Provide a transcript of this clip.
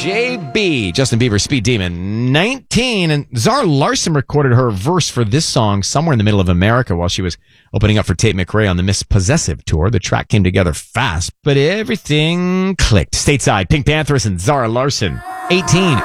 JB, Justin Bieber, Speed Demon, 19. And Zara Larsson recorded her verse for this song somewhere in the middle of America while she was opening up for Tate McRae on the Miss Possessive tour. The track came together fast, but everything clicked. Stateside, Pink Panthers and Zara Larsson, 18.